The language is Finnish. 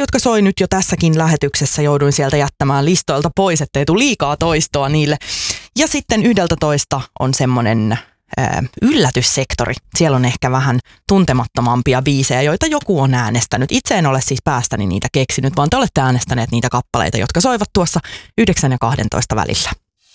jotka soi nyt jo tässäkin lähetyksessä. Jouduin sieltä jättämään listoilta pois, ettei tule liikaa toistoa niille. Ja sitten 11 on semmoinen yllätyssektori. Siellä on ehkä vähän tuntemattomampia biisejä, joita joku on äänestänyt. Itse en ole siis päästäni niitä keksinyt, vaan te olette äänestäneet niitä kappaleita, jotka soivat tuossa 9 ja 12 välillä.